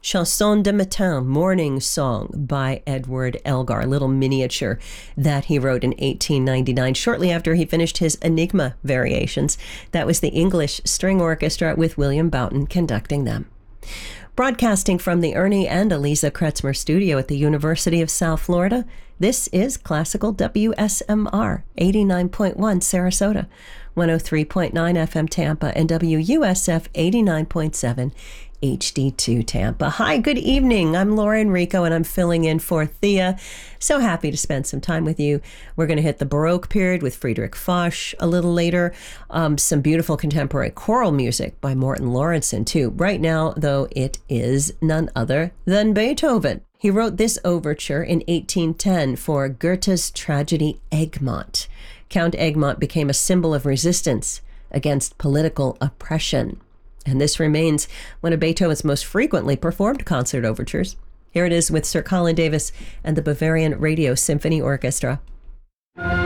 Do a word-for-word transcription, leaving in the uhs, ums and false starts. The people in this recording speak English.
Chanson de Matin, Morning Song by Edward Elgar, a little miniature that he wrote in eighteen ninety-nine, shortly after he finished his Enigma variations. That was the English String Orchestra with William Boughton conducting them. Broadcasting from the Ernie and Eliza Kretzmer studio at the University of South Florida, this is Classical W S M R, eighty-nine point one Sarasota, one oh three point nine F M Tampa, and W U S F eighty-nine point seven H D two Tampa. Hi, good evening. I'm Laura Enrico, and I'm filling in for Thea. So happy to spend some time with you. We're going to hit the Baroque period with Friedrich Foch a little later. Um, some beautiful contemporary choral music by Morton Lawrenson, too. Right now, though, it is none other than Beethoven. He wrote this overture in eighteen ten for Goethe's tragedy Egmont. Count Egmont became a symbol of resistance against political oppression. And this remains one of Beethoven's most frequently performed concert overtures. Here it is with Sir Colin Davis and the Bavarian Radio Symphony Orchestra.